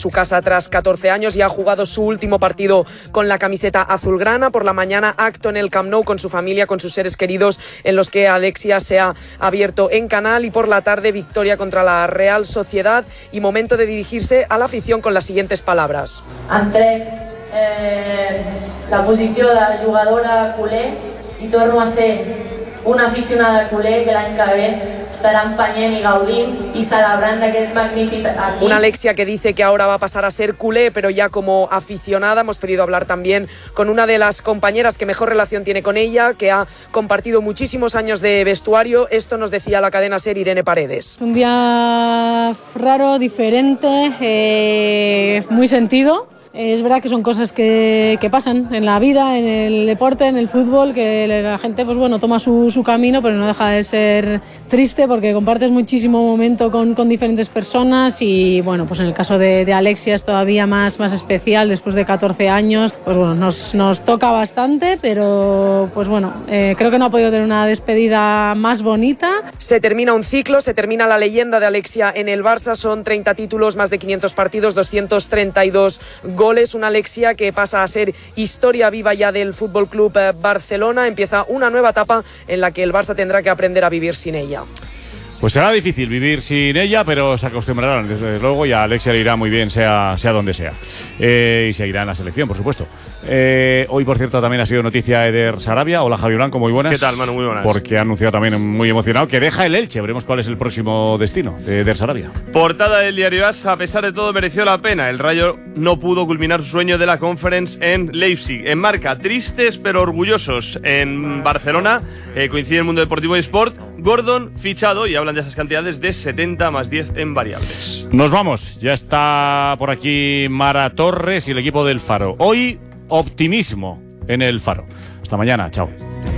su casa tras 14 años y ha jugado su último partido con la camiseta azulgrana. Por la mañana, acto en el Camp Nou con su familia, con sus seres queridos, en los que Alexia se ha abierto en canal, y por la tarde, victoria contra la Real Sociedad y momento de dirigirse a la afición con las siguientes palabras. Entré la posició de jugadora culer i torno a ser una aficionada culer que l'any que ve estarà empenyent i gaudint i celebrant d'aquest magnífic equip. Una Alexia que dice que ahora va a pasar a ser culé, pero ya como aficionada. Hemos podido hablar también con una de las compañeras que mejor relación tiene con ella, que ha compartido muchísimos años de vestuario. Esto nos decía la cadena SER Irene Paredes. Un día raro, diferente, muy sentido. Es verdad que son cosas que pasan en la vida, en el deporte, en el fútbol, que la gente pues bueno, toma su camino, pero no deja de ser triste porque compartes muchísimo momento con diferentes personas y bueno, pues en el caso de Alexia es todavía más especial después de 14 años. Pues bueno, nos toca bastante, pero pues bueno, creo que no ha podido tener una despedida más bonita. Se termina un ciclo, se termina la leyenda de Alexia en el Barça. Son 30 títulos, más de 500 partidos, 232 goles. Una Alexia que pasa a ser historia viva ya del Fútbol Club Barcelona. Empieza una nueva etapa en la que el Barça tendrá que aprender a vivir sin ella. Pues será difícil vivir sin ella, pero se acostumbrarán, desde luego, y a Alexia le irá muy bien, sea donde sea. Y seguirá en la selección, por supuesto. Hoy, por cierto, también ha sido noticia Eder Sarabia. Hola, Javi Blanco, muy buenas. ¿Qué tal, Manu? Muy buenas. Porque ha anunciado también, muy emocionado, que deja el Elche. Veremos cuál es el próximo destino de Eder Sarabia. Portada del diario AS: a pesar de todo, mereció la pena. El Rayo no pudo culminar su sueño de la Conference en Leipzig. En Marca, tristes pero orgullosos. En Barcelona, coincide el Mundo Deportivo y Sport. Gordon fichado, y hablan de esas cantidades de 70 más 10 en variables. Nos vamos, ya está por aquí Mara Torres y el equipo del Faro. Hoy, optimismo en el Faro. Hasta mañana, chao.